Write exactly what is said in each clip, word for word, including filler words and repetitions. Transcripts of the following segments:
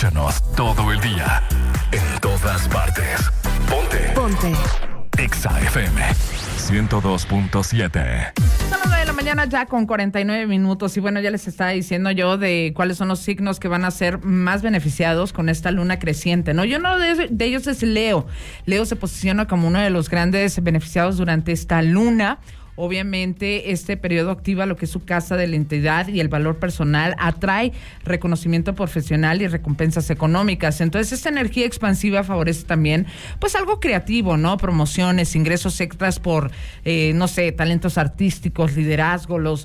Escúchanos todo el día, en todas partes. Ponte. Ponte. Exa F M ciento dos punto siete. Son las nueve de la mañana ya con cuarenta y nueve minutos y bueno, ya les estaba diciendo yo de cuáles son los signos que van a ser más beneficiados con esta luna creciente, ¿no? Yo uno de, de ellos es Leo. Leo se posiciona como uno de los grandes beneficiados durante esta luna. Obviamente, este periodo activa lo que es su casa de la entidad y el valor personal, atrae reconocimiento profesional y recompensas económicas. Entonces, esta energía expansiva favorece también, pues, algo creativo, ¿no? Promociones, ingresos extras por, eh, no sé, talentos artísticos, liderazgo. Los,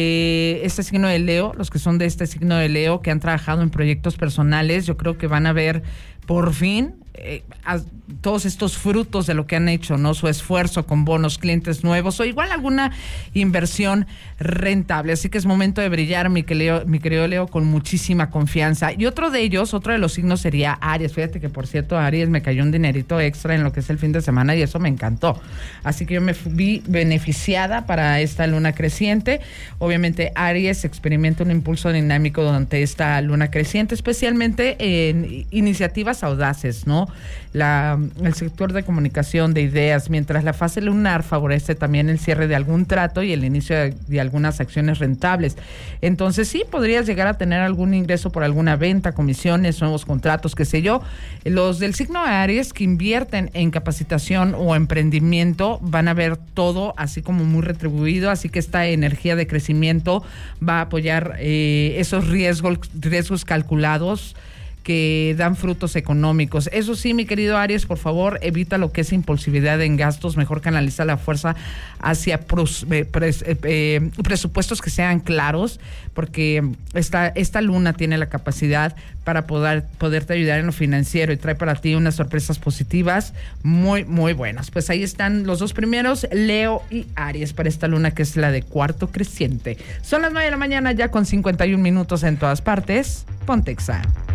eh, este signo de Leo, los que son de este signo de Leo, que han trabajado en proyectos personales, yo creo que van a ver, por fin, Eh, a, todos estos frutos de lo que han hecho, ¿no? Su esfuerzo con bonos, clientes nuevos o igual alguna inversión rentable. Así que es momento de brillar, mi querido, mi querido Leo, con muchísima confianza. Y otro de ellos, otro de los signos sería Aries. Fíjate que, por cierto, Aries me cayó un dinerito extra en lo que es el fin de semana y eso me encantó. Así que yo me vi beneficiada para esta luna creciente. Obviamente, Aries experimenta un impulso dinámico durante esta luna creciente, especialmente en iniciativas audaces, ¿no? La, el sector de comunicación de ideas, mientras la fase lunar favorece también el cierre de algún trato y el inicio de, de algunas acciones rentables. Entonces sí, podrías llegar a tener algún ingreso por alguna venta, comisiones, nuevos contratos, qué sé yo. Los del signo de Aries que invierten en capacitación o emprendimiento van a ver todo así como muy retribuido, así que esta energía de crecimiento va a apoyar eh, esos riesgos, riesgos calculados que dan frutos económicos. Eso sí, mi querido Aries, por favor, evita lo que es impulsividad en gastos, mejor canaliza la fuerza hacia pros, eh, pres, eh, eh, presupuestos que sean claros, porque esta, esta luna tiene la capacidad para poder poderte ayudar en lo financiero y trae para ti unas sorpresas positivas muy, muy buenas. Pues ahí están los dos primeros, Leo y Aries, para esta luna que es la de cuarto creciente. Son las nueve de la mañana ya con cincuenta y un minutos en todas partes. Ponte Exa.